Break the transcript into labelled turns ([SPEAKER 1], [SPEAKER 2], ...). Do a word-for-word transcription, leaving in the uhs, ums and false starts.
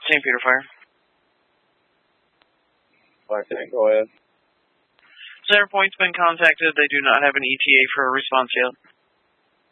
[SPEAKER 1] Saint Peter Fire.
[SPEAKER 2] Black Tank, go ahead.
[SPEAKER 1] Center Point's been contacted. They do not have an E T A for a response yet.